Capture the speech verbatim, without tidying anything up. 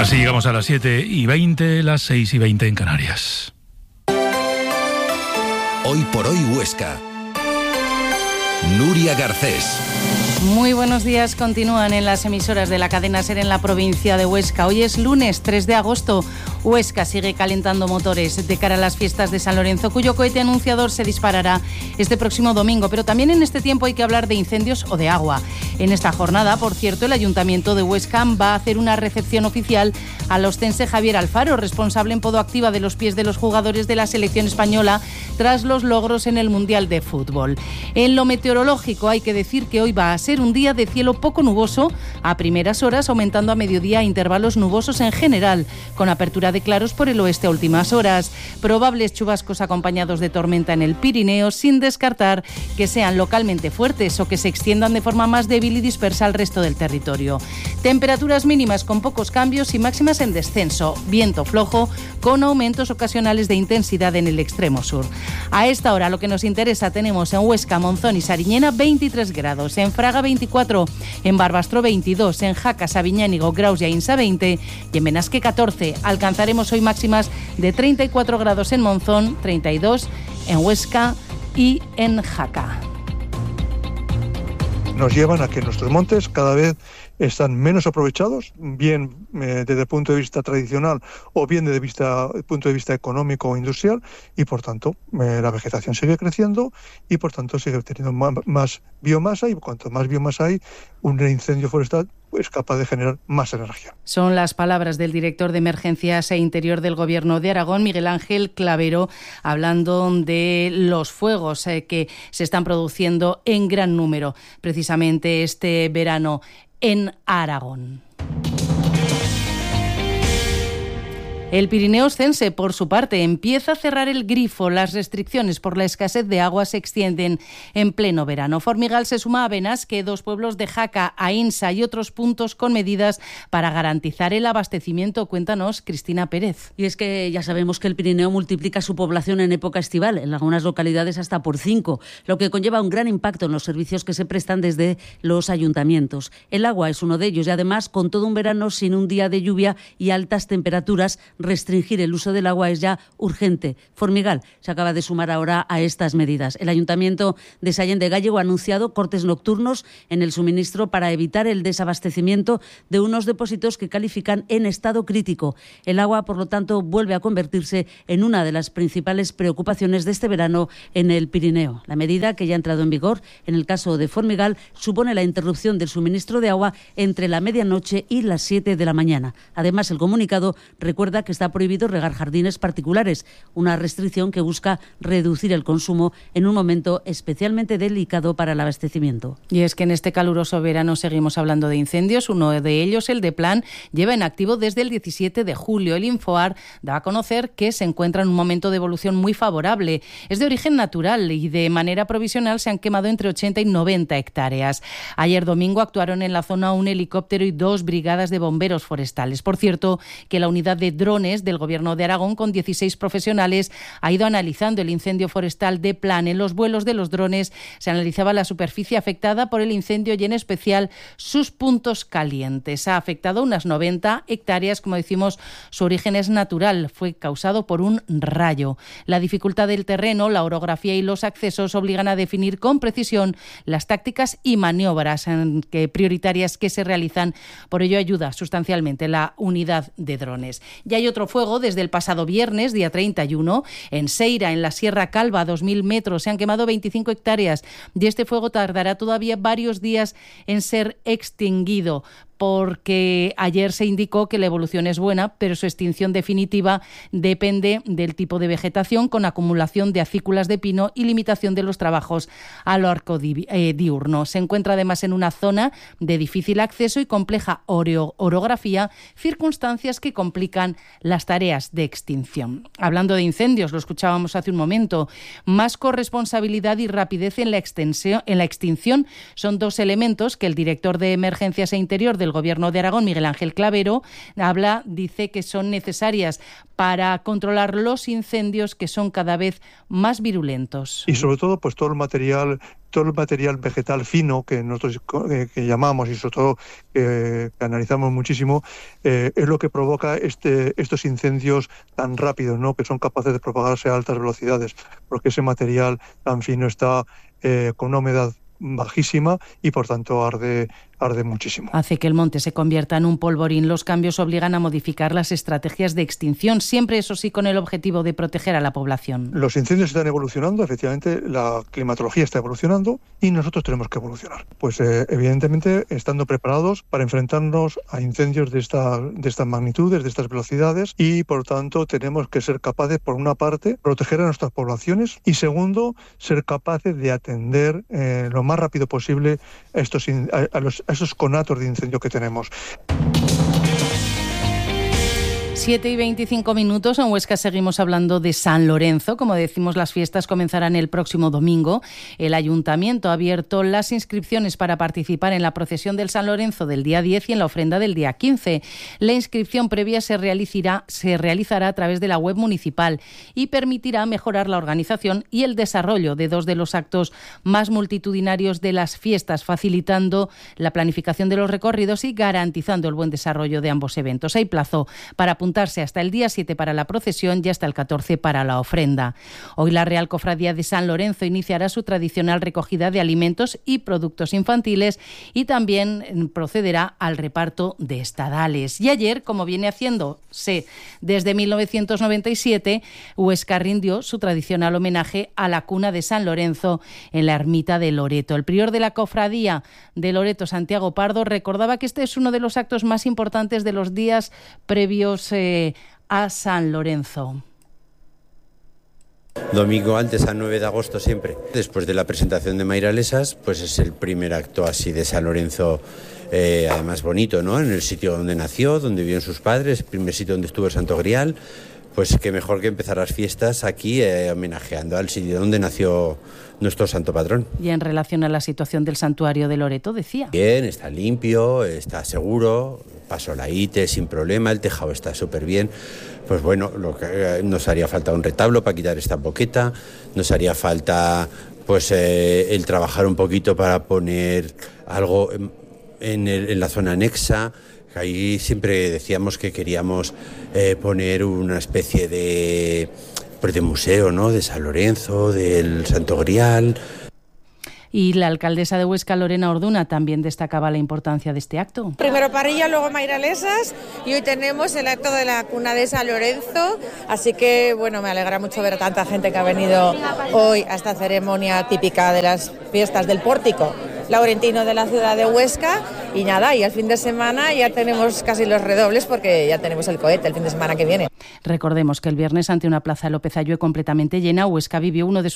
Así llegamos a las siete y veinte, las seis y veinte en Canarias. Hoy por hoy Huesca. Nuria Garcés. Muy buenos días, continúan en las emisoras de la cadena SER en la provincia de Huesca. Hoy es lunes tres de agosto. Huesca sigue calentando motores de cara a las fiestas de San Lorenzo, cuyo cohete anunciador se disparará este próximo domingo. Pero también en este tiempo hay que hablar de incendios o de agua. En esta jornada, por cierto, el Ayuntamiento de Huesca va a hacer una recepción oficial al ostense Javier Alfaro, responsable en Podo Activa de los pies de los jugadores de la selección española tras los logros en el Mundial de Fútbol. En lo meteorológico hay que decir que hoy va a ser un día de cielo poco nuboso a primeras horas, aumentando a mediodía a intervalos nubosos en general, con apertura de claros por el oeste a últimas horas. Probables chubascos acompañados de tormenta en el Pirineo, sin descartar que sean localmente fuertes o que se extiendan de forma más débil y dispersa al resto del territorio. Temperaturas mínimas con pocos cambios y máximas en descenso. Viento flojo con aumentos ocasionales de intensidad en el extremo sur. A esta hora lo que nos interesa tenemos en Huesca, Monzón y Sariñena veintitrés grados, en Fraga veinticuatro, en Barbastro veintidós, en Jaca, Sabiñánigo, Graus y Ainsa veinte y en Benasque catorce. Alcanzaremos hoy máximas de treinta y cuatro grados en Monzón, treinta y dos en Huesca y en Jaca. Nos llevan a que nuestros montes cada vez están menos aprovechados, bien eh, desde el punto de vista tradicional o bien desde el vista, punto de vista económico o industrial, y por tanto eh, la vegetación sigue creciendo y por tanto sigue teniendo más, más biomasa, y cuanto más biomasa hay, un incendio forestal es capaz de generar más energía. Son las palabras del director de Emergencias e Interior del Gobierno de Aragón, Miguel Ángel Clavero, hablando de los fuegos eh, que se están produciendo en gran número precisamente este verano en Aragón. El Pirineo Oscense, por su parte, empieza a cerrar el grifo. Las restricciones por la escasez de agua se extienden en pleno verano. Formigal se suma a Benasque, dos pueblos de Jaca, Ainsa y otros puntos con medidas para garantizar el abastecimiento. Cuéntanos, Cristina Pérez. Y es que ya sabemos que el Pirineo multiplica su población en época estival, en algunas localidades hasta por cinco, lo que conlleva un gran impacto en los servicios que se prestan desde los ayuntamientos. El agua es uno de ellos y además, con todo un verano sin un día de lluvia y altas temperaturas, restringir el uso del agua es ya urgente. Formigal se acaba de sumar ahora a estas medidas. El Ayuntamiento de Sallén de Gállego ha anunciado cortes nocturnos en el suministro para evitar el desabastecimiento de unos depósitos que califican en estado crítico. El agua, por lo tanto, vuelve a convertirse en una de las principales preocupaciones de este verano en el Pirineo. La medida, que ya ha entrado en vigor en el caso de Formigal, supone la interrupción del suministro de agua entre la medianoche y las siete de la mañana. Además, el comunicado recuerda que está prohibido regar jardines particulares, una restricción que busca reducir el consumo en un momento especialmente delicado para el abastecimiento. Y es que en este caluroso verano seguimos hablando de incendios. Uno de ellos, el de Plan, lleva en activo desde el diecisiete de julio. El Infoar da a conocer que se encuentra en un momento de evolución muy favorable. Es de origen natural y de manera provisional se han quemado entre ochenta y noventa hectáreas. Ayer domingo actuaron en la zona un helicóptero y dos brigadas de bomberos forestales. Por cierto, que la unidad de drones del Gobierno de Aragón, con dieciséis profesionales, ha ido analizando el incendio forestal de Plan. En los vuelos de los drones se analizaba la superficie afectada por el incendio y en especial sus puntos calientes. Ha afectado unas noventa hectáreas, como decimos, su origen es natural, fue causado por un rayo. La dificultad del terreno, la orografía y los accesos obligan a definir con precisión las tácticas y maniobras que, prioritarias que se realizan. Por ello ayuda sustancialmente la unidad de drones. Y hay otro fuego desde el pasado viernes, día treinta y uno, en Seira, en la Sierra Calva, a dos mil metros. Se han quemado veinticinco hectáreas y este fuego tardará todavía varios días en ser extinguido, porque ayer se indicó que la evolución es buena, pero su extinción definitiva depende del tipo de vegetación, con acumulación de acículas de pino y limitación de los trabajos a lo arco di- eh, diurno. Se encuentra además en una zona de difícil acceso y compleja oreo- orografía, circunstancias que complican las tareas de extinción. Hablando de incendios, lo escuchábamos hace un momento, más corresponsabilidad y rapidez en la, extensión, en la extinción son dos elementos que el director de Emergencias e Interior del del Gobierno de Aragón, Miguel Ángel Clavero, habla, dice que son necesarias para controlar los incendios que son cada vez más virulentos. Y sobre todo, pues todo el material, todo el material vegetal fino que nosotros eh, que llamamos y sobre todo eh, que analizamos muchísimo, eh, es lo que provoca este, estos incendios tan rápidos, ¿no? Que son capaces de propagarse a altas velocidades, porque ese material tan fino está eh, con una humedad bajísima y por tanto arde, arde muchísimo. Hace que el monte se convierta en un polvorín. Los cambios obligan a modificar las estrategias de extinción, siempre eso sí con el objetivo de proteger a la población. Los incendios están evolucionando, efectivamente la climatología está evolucionando y nosotros tenemos que evolucionar. Pues eh, evidentemente estando preparados para enfrentarnos a incendios de, esta, de estas magnitudes, de estas velocidades y por tanto tenemos que ser capaces, por una parte, proteger a nuestras poblaciones y segundo, ser capaces de atender eh, lo más rápido posible a estos, a, a los, a esos conatos de incendio que tenemos. siete y veinticinco minutos. En Huesca seguimos hablando de San Lorenzo. Como decimos, las fiestas comenzarán el próximo domingo. El Ayuntamiento ha abierto las inscripciones para participar en la procesión del San Lorenzo del día diez y en la ofrenda del día quince. La inscripción previa se realizará, se realizará a través de la web municipal y permitirá mejorar la organización y el desarrollo de dos de los actos más multitudinarios de las fiestas, facilitando la planificación de los recorridos y garantizando el buen desarrollo de ambos eventos. Hay plazo para apuntarse hasta el día siete para la procesión y hasta el catorce para la ofrenda. Hoy la Real Cofradía de San Lorenzo iniciará su tradicional recogida de alimentos y productos infantiles y también procederá al reparto de estadales. Y ayer, como viene haciéndose desde mil novecientos noventa y siete, Huesca rindió su tradicional homenaje a la cuna de San Lorenzo en la ermita de Loreto. El prior de la Cofradía de Loreto, Santiago Pardo, recordaba que este es uno de los actos más importantes de los días previos eh, a San Lorenzo. Domingo antes, a nueve de agosto siempre. Después de la presentación de Mairalesas, pues es el primer acto así de San Lorenzo, eh, además bonito, ¿no? En el sitio donde nació, donde vivieron sus padres, el primer sitio donde estuvo el Santo Grial. Pues qué mejor que empezar las fiestas aquí eh, homenajeando al sitio donde nació nuestro santo patrón. Y en relación a la situación del santuario de Loreto, decía. Bien, está limpio, está seguro, pasó la I T E sin problema, el tejado está súper bien. Pues bueno, lo que, eh, nos haría falta un retablo para quitar esta boqueta, nos haría falta pues eh, el trabajar un poquito para poner algo en, en, el, en la zona anexa. Ahí siempre decíamos que queríamos eh, poner una especie de, pues de museo, ¿no? De San Lorenzo, del Santo Grial. Y la alcaldesa de Huesca, Lorena Orduna, también destacaba la importancia de este acto. Primero parrilla, luego Mairalesas y hoy tenemos el acto de la cuna de San Lorenzo, así que bueno, me alegra mucho ver a tanta gente que ha venido hoy a esta ceremonia típica de las fiestas del Pórtico Laurentino de la ciudad de Huesca y nada, y al fin de semana ya tenemos casi los redobles porque ya tenemos el cohete el fin de semana que viene. Recordemos que el viernes ante una plaza López Ayllue completamente llena, Huesca vivió uno de sus